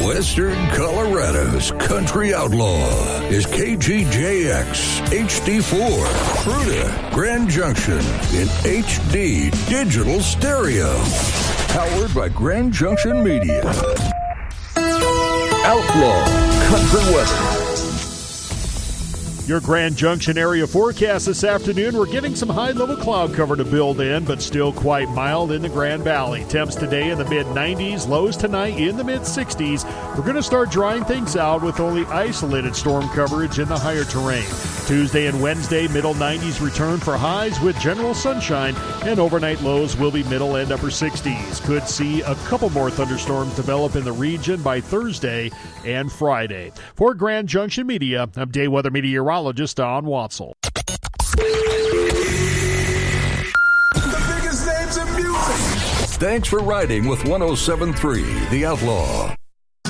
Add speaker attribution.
Speaker 1: Western Colorado's country outlaw is KGJX HD4, Fruita, Grand Junction in HD digital stereo. Powered by Grand Junction Media. Outlaw Country Western.
Speaker 2: Your Grand Junction area forecast this afternoon. We're getting some high-level cloud cover to build in, but still quite mild in the Grand Valley. Temps today in the mid-90s, lows tonight in the mid-60s. We're going to start drying things out with only isolated storm coverage in the higher terrain. Tuesday and Wednesday, middle 90s return for highs with general sunshine, and overnight lows will be middle and upper 60s. Could see a couple more thunderstorms develop in the region by Thursday and Friday. For Grand Junction Media, I'm day weather meteorologist Don Watzel.
Speaker 3: The biggest names in music.
Speaker 1: Thanks for riding with 107.3 The Outlaw.